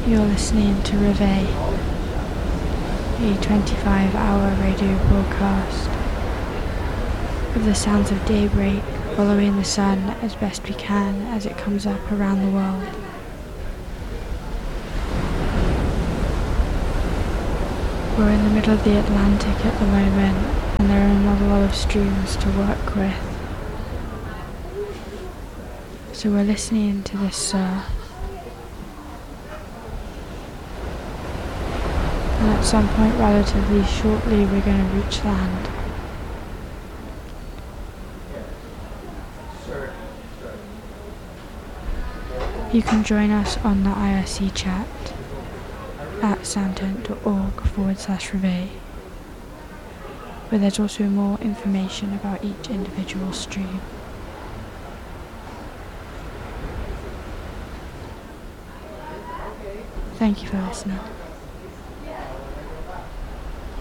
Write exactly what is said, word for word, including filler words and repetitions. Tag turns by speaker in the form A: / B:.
A: You're listening to Reveille, a twenty-five hour radio broadcast of the sounds of daybreak, following the sun as best we can as it comes up around the world. We're in the middle of the Atlantic at the moment, and there are not a lot of streams to work with. So we're listening to this surf. And at some point relatively shortly we're going to reach land. You can join us on the I R C chat at soundtent.org forward slash reveille, where there's also more information about each individual stream. Thank you for listening.